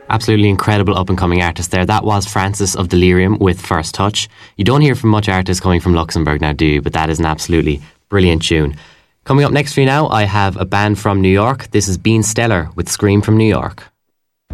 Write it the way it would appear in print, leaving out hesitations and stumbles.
Absolutely incredible up-and-coming artist there. That was Francis of Delirium with First Touch. You don't hear from much artists coming from Luxembourg now, do you? But that is an absolutely brilliant tune. Coming up next for you now, I have a band from New York. This is Bean Stellar with Scream from New York.